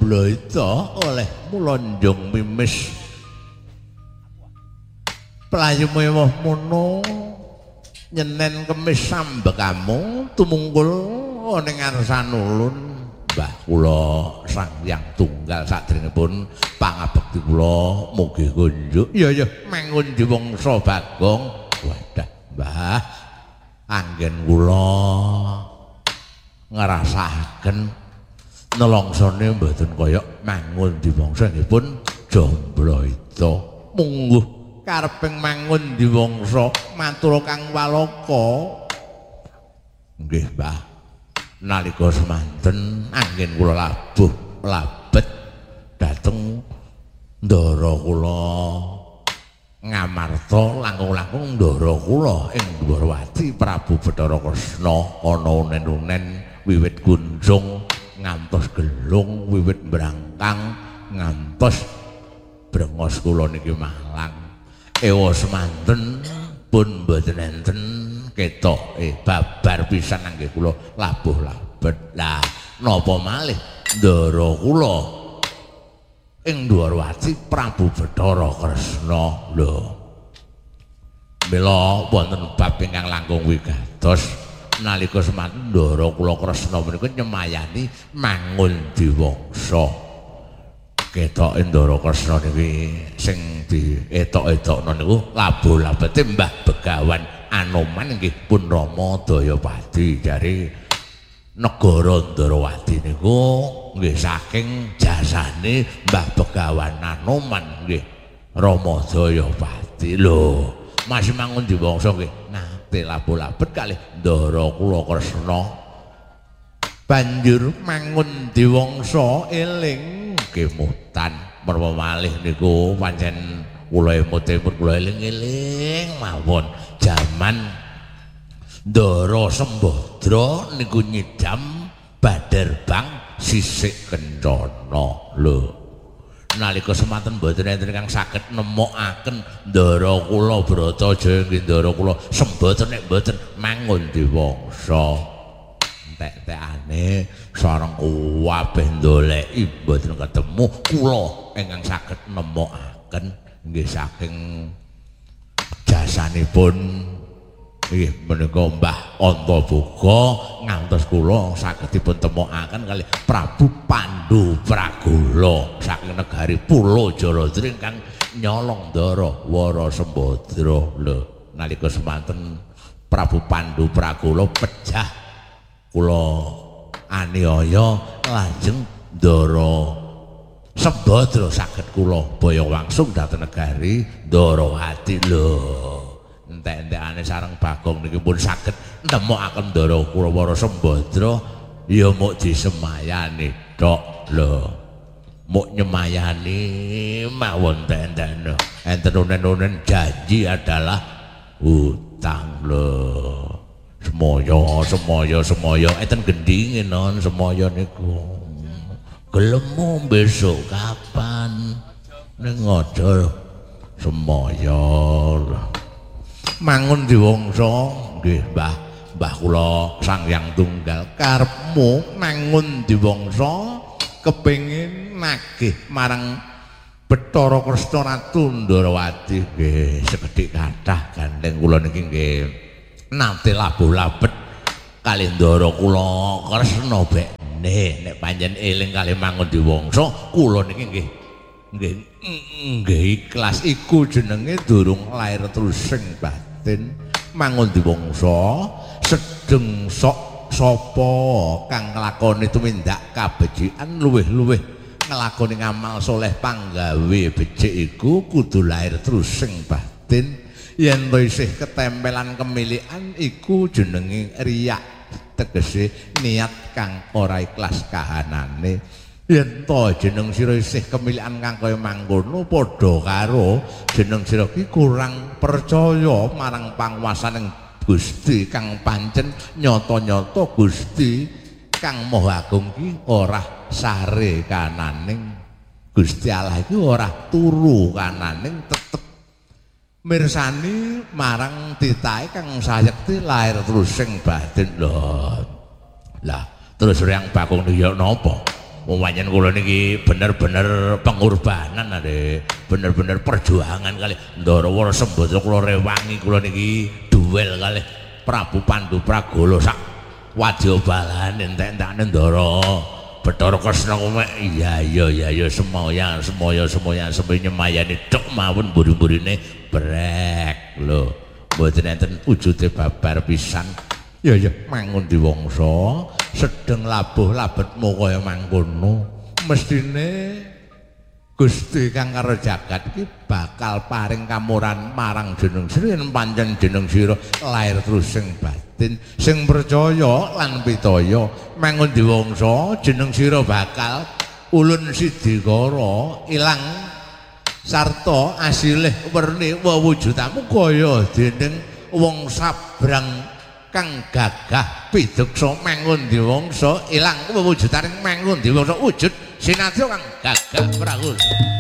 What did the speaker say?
jomblo itu oleh mulonjong mimis pelayu mewah mono nyenen kemis sambekamu tumungkul ning ngarsan ulun Mbah kula Sang Hyang Tunggal sadèrèngipun pangabekti kula mugi kunjuk ya mangun diwangsa Bagong wadah Mbah anggen kula ngrasakaken nelongsone mboten kaya mangun diwangsanipun jomblo itu mungguh kareping mangun diwangsa matur Kang Walaka nggih Mbah nalika semanten anggen kula labuh labet dhateng ndara kula ngamarta langkung-langkung ndara kula ing Dwarawati Prabu Bathara Kresna ana unen-unen wiwit kunjung ngantos gelung wiwit brangkang ngantos brengos kula niki malang ewa semanten pun mboten enten ketok babar pisan nggih kula labuh labet lah napa malih ndara kula ing Dwarawati Prabu Bathara Kresna lho mila wonten bab ingkang langkung wigatos nalika semanten ndara kula Kresna menika nyemayani mangun diwangsa ketoke ndara Kresna niki sing dietok-etokno niku labuh labete Mbah Begawan Anoman nggih pun Rama Dayapati dari negara Ndarawati niku nggih saking jasane Mbah Begawan Anoman nggih Rama Dayapati lho masih mangun diwangsa nggih nate labuh labet kalih ndara kula Kresna banjur mangun diwangsa eling kemutan menapa malih niku pancen kula emut-emut kula eling-eling mawon jaman Ndara Sembadra niku nyidam Baderbang sisik kencana lho nalika semanten mboten enten kang saged nemokaken ndara kula Bratajaya nggih ndara kula Sembadra nek mboten mangun diwangsa entek-entekane sareng kabeh ndoleki mboten ketemu kula ingkang saged nemokaken nggih saking jasanipun nggih menika Mbah Antaboga ngantos kula saged dipun temokaken kalih Prabu Pandhu Pragala saking negari Pulo Jaladri ingkang nyolong ndara Wara Sembadra lho nalika semanten Prabu Pandhu Pragala pejah kula aniaya lajeng ndara Sembadra saged kula baya wangsung dhateng negari Ndarawati lho entek-entekane sareng Bagong niki pun saged nemokaken ndara kula Wara Sembadra ya muk disemayani tok lho muk nyemayani mawon entek-entekane enten unen-unen janji adalah utang lho semoyo enten gendinge non semoyo niku gelemu besok kapan ning ngodol semoyo mangun diwangsa nggih Mbah kula Sang Hyang Tunggal karepmu mangun diwangsa kepengin nagih marang Bathara Kresna Ratu Ndarawati nggih sekedhik kathah gandeng kula niki nggih nate labuh labet kalih ndara kula Kresna bekne nek panjen eling kalih mangun diwangsa kula niki nggih ikhlas iku jenenge durung lair terusing batin mangun diwangsa sedeng sok sapa kang nglakoni tumindak kabecikan luwih-luwih nglakoni ngamal soleh panggawe becik iku kudu lair terusing batin yen to isih ketempelan kemilikan iku jenenge riya tegese niat kang ora ikhlas kahanane yen to jeneng sira isih kemilikan kang kaya mangkono padha karo jeneng sira ki kurang percaya marang panguwasaning Gusti kang pancen nyata-nyata Gusti kang Maha Agung ki ora sare kananing Gusti Allah iki ora turu kananing tetep mirsani marang titahe kang sayekti lair terusing batin lho. Lah terus Hyang Bagong niku napa? Pancen kula niki bener-bener pengorbanan ade, bener-bener perjuangan kali Ndarawa Sembada kula rewangi kula niki duel kali Prabu Pandu Pragala sak wadya entek-entekane Ndara Bathara Kresna kumek iya semoya nyemayani tok mawon mburi-mburine brek lho mboten enten wujude babar pisan ya mangun diwangsa sedeng labuh labetmu kaya mangkono mestine Gusti kang karo jagat iki bakal paring kamuran marang jeneng sira yen pancen jeneng sira lair terus sing batin sing percaya lan pitaya mangun diwangsa jeneng sira bakal ulun sidikara ilang sarta asilih werni wewujudamu kaya dening wong sabrang kang gagah pideksa mangun diwangsa ilang wewujudaning mangun diwangsa wujud sinatya kang gagah pragus